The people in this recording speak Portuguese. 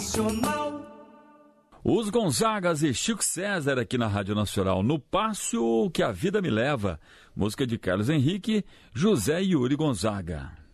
Nacional. Os Gonzagas e Chico César aqui na Rádio Nacional, no Passo que a Vida Me Leva, música de Carlos Henrique, José Yuri Gonzaga.